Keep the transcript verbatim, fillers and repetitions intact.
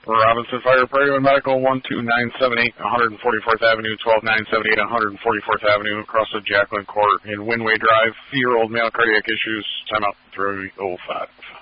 Robinson Fire Party and Medical, one two nine seven eight, one forty-fourth Avenue, twelve nine seventy-eight, one forty-fourth Avenue, across the Jacqueline Court in Winway Drive. Year-old male, cardiac issues, timeout three oh five.